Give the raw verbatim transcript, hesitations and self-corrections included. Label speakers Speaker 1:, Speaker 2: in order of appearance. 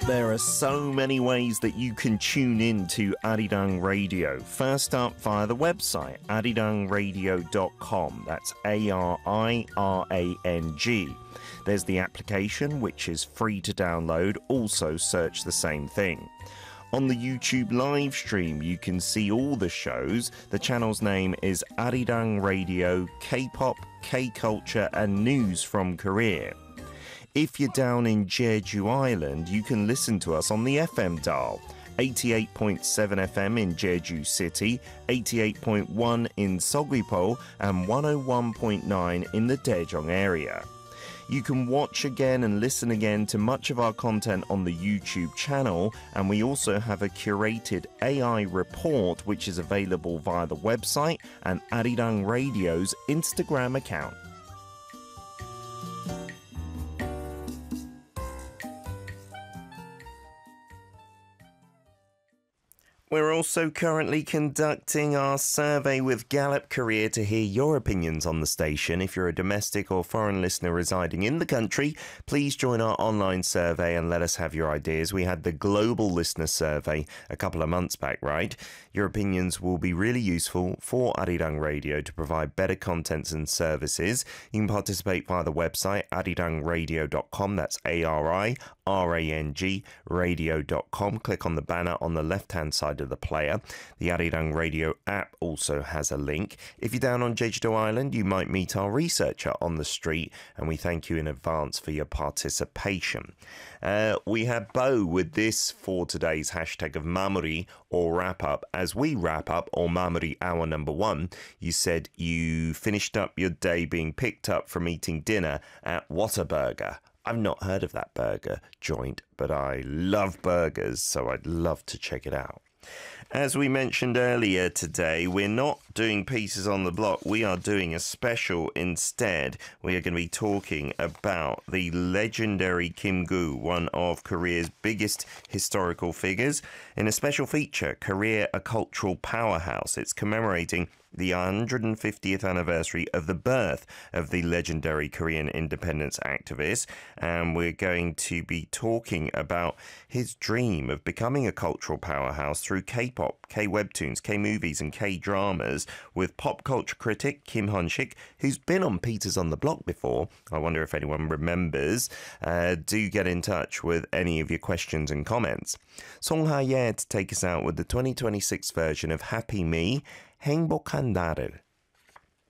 Speaker 1: There are so many ways that you can tune in to Arirang Radio. First up, via the website, arirang radio dot com. That's A R I R A N G. There's the application, which is free to download. Also search the same thing. On the YouTube live stream, you can see all the shows. The channel's name is Arirang Radio, K-pop, K-culture and news from Korea. If you're down in Jeju Island, you can listen to us on the F M dial. eighty-eight point seven F M in Jeju City, eighty-eight point one in Seogwipo, and one oh one point nine in the Daejeong area. You can watch again and listen again to much of our content on the YouTube channel, and we also have a curated A I report which is available via the website and Arirang Radio's Instagram account. We're also currently conducting our survey with Gallup Korea to hear your opinions on the station. If you're a domestic or foreign listener residing in the country, please join our online survey and let us have your ideas. We had the global listener survey a couple of months back, right? Your opinions will be really useful for Arirang Radio to provide better contents and services. You can participate via the website, arirang radio dot com. That's A R I R A N G, radio dot com. Click on the banner on the left-hand side of the player. The Arirang Radio app also has a link. If you're down on Jeju Island, you might meet our researcher on the street, and we thank you in advance for your participation. Uh, we have Bo with this for today's hashtag of Mamuri or wrap up. As we wrap up, or Mamuri hour number one, you said you finished up your day being picked up from eating dinner at Whataburger. I've not heard of that burger joint, but I love burgers, so I'd love to check it out. As we mentioned earlier today, we're not doing Pieces on the Block. We are doing a special instead. We are going to be talking about the legendary Kim Gu, one of Korea's biggest historical figures, in a special feature, Korea, a Cultural Powerhouse. It's commemorating the one hundred fiftieth anniversary of the birth of the legendary Korean independence activist, and we're going to be talking about his dream of becoming a cultural powerhouse through K-pop, K-webtoons, K-movies and K-dramas with pop culture critic Kim Hyun-sik, who's been on Peters on the Block before. I wonder if anyone remembers. Uh, do get in touch with any of your questions and comments. Song Ha-ye to take us out with the twenty twenty-six version of Happy Me, 행복한 나를.